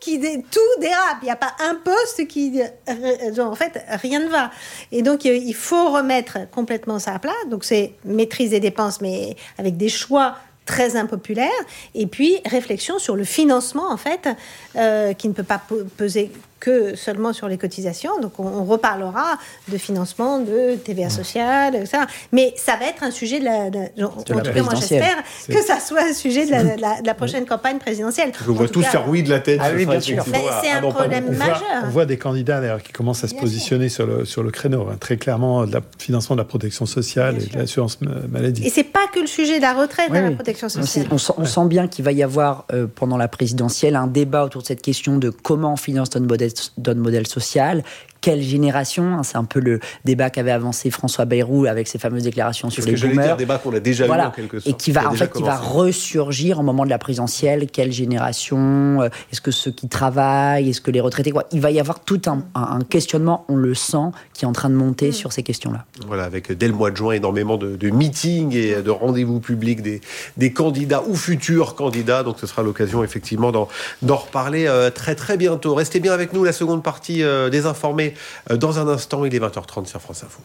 tout dérape. Il n'y a pas un poste qui... en fait, rien ne va. Et donc, il faut remettre complètement ça à plat. Donc, c'est maîtrise des dépenses, mais avec des choix très impopulaire, et puis réflexion sur le financement, en fait, qui ne peut pas peser que seulement sur les cotisations. Donc, on reparlera de financement, de TVA sociale, etc. Mais ça va être un sujet en tout cas, moi, j'espère que ça soit un sujet de la prochaine campagne présidentielle. Je vois tous faire oui de la tête. Ah oui, bien sûr. C'est un problème majeur. On voit des candidats, d'ailleurs, qui commencent à se positionner sur le créneau, très clairement, le financement de la protection sociale et de l'assurance maladie. Et c'est pas que le sujet de la retraite, la protection sociale. On sent bien qu'il va y avoir, pendant la présidentielle, un débat autour de cette question de comment on finance notre modèle social. Quelle génération, c'est un peu le débat qu'avait avancé François Bayrou avec ses fameuses déclarations sur les boomers. J'allais dire, débat qu'on a déjà eu en quelque sorte. Et qui va ressurgir au moment de la présidentielle. Quelle génération? Est-ce que ceux qui travaillent? Est-ce que les retraités? Il va y avoir tout un questionnement, on le sent, qui est en train de monter sur ces questions-là. Voilà, avec dès le mois de juin énormément de meetings et de rendez-vous publics des candidats ou futurs candidats. Donc ce sera l'occasion effectivement d'en reparler très très bientôt. Restez bien avec nous, la seconde partie des informés. Dans un instant, il est 20h30 sur France Info.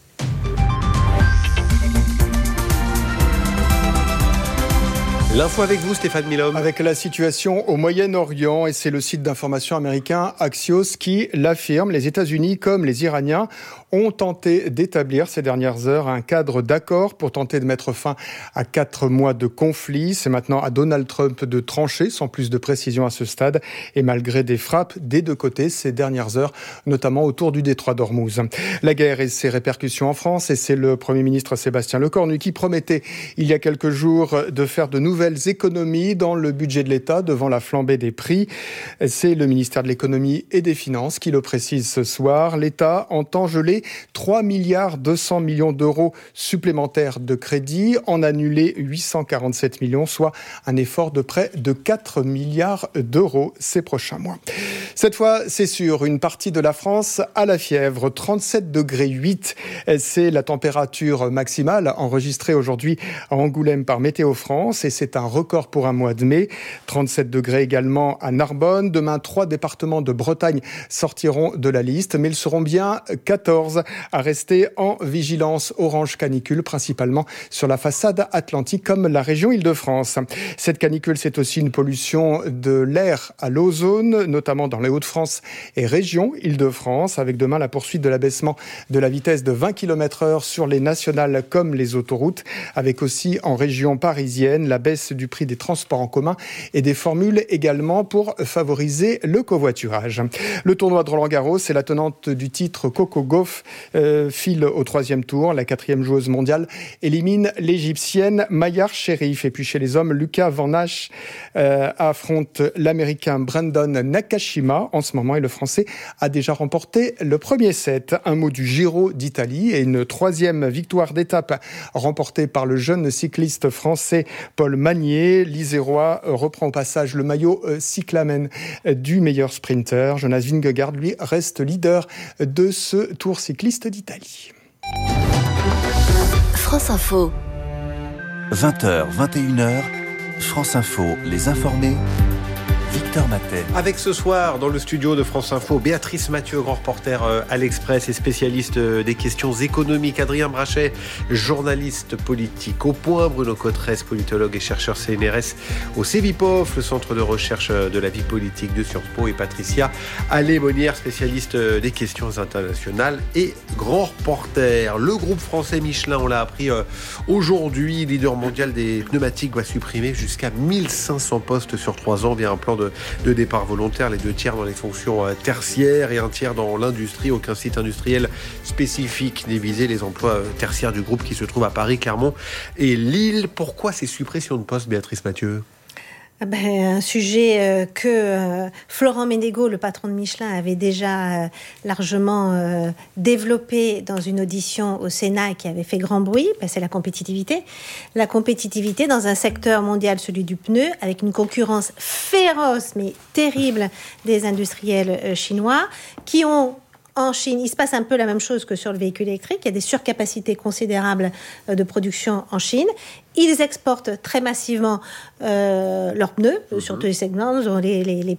L'info avec vous, Stéphane Milhomme. Avec la situation au Moyen-Orient, et c'est le site d'information américain Axios qui l'affirme, les États-Unis comme les Iraniens ont tenté d'établir ces dernières heures un cadre d'accord pour tenter de mettre fin à 4 mois de conflit. C'est maintenant à Donald Trump de trancher, sans plus de précision à ce stade, et malgré des frappes des deux côtés ces dernières heures, notamment autour du détroit d'Ormuz. La guerre et ses répercussions en France, et c'est le Premier ministre Sébastien Lecornu qui promettait il y a quelques jours de faire de nouvelles économies dans le budget de l'État devant la flambée des prix. C'est le ministère de l'Économie et des Finances qui le précise ce soir. L'État entend geler 3,2 milliards d'euros supplémentaires de crédit, en annuler 847 millions, soit un effort de près de 4 milliards d'euros ces prochains mois. Cette fois, c'est sûr, une partie de la France a la fièvre, 37,8 degrés. C'est la température maximale enregistrée aujourd'hui à Angoulême par Météo France, et c'est un record pour un mois de mai. 37 degrés également à Narbonne. Demain, 3 départements de Bretagne sortiront de la liste, mais ils seront bien 14 à rester en vigilance orange canicule, principalement sur la façade atlantique comme la région Île-de-France. Cette canicule, c'est aussi une pollution de l'air à l'ozone, notamment dans les Hauts-de-France et région Île-de-France, avec demain la poursuite de l'abaissement de la vitesse de 20 km/h sur les nationales comme les autoroutes, avec aussi en région parisienne la baisse du prix des transports en commun et des formules également pour favoriser le covoiturage. Le tournoi de Roland-Garros, c'est la tenante du titre Coco Gauff file au 3e tour. La 4e joueuse mondiale élimine l'Égyptienne Mayar Sherif. Et puis chez les hommes, Lucas Van Hache affronte l'Américain Brandon Nakashima en ce moment, et le Français a déjà remporté le premier set. Un mot du Giro d'Italie et une 3e victoire d'étape remportée par le jeune cycliste français Paul Magnier. L'Isérois reprend au passage le maillot cyclamen du meilleur sprinter. Jonas Vingegaard, lui, reste leader de ce Tour cycliste d'Italie. France Info. 20h, 21h, France Info, les informés. Victor Matet. Avec ce soir, dans le studio de France Info, Béatrice Mathieu, grand reporter à l'Express et spécialiste des questions économiques. Adrien Brachet, journaliste politique au Point. Bruno Cotresse, politologue et chercheur CNRS au CEVIPOF, le centre de recherche de la vie politique de Sciences Po. Et Patricia Allais-Monnière, spécialiste des questions internationales et grand reporter. Le groupe français Michelin, on l'a appris aujourd'hui, leader mondial des pneumatiques, va supprimer jusqu'à 1500 postes sur 3 ans via un plan de départ volontaire, les 2 tiers dans les fonctions tertiaires et 1 tiers dans l'industrie. Aucun site industriel spécifique n'est visé. Les emplois tertiaires du groupe qui se trouvent à Paris, Clermont et Lille. Pourquoi ces suppressions de postes, Béatrice Mathieu ? Un sujet que Florent Ménégo, le patron de Michelin, avait déjà largement développé dans une audition au Sénat et qui avait fait grand bruit. C'est la compétitivité. La compétitivité dans un secteur mondial, celui du pneu, avec une concurrence féroce mais terrible des industriels chinois qui ont en Chine, il se passe un peu la même chose que sur le véhicule électrique. Il y a des surcapacités considérables de production en Chine. Ils exportent très massivement leurs pneus, sur tous les segments, les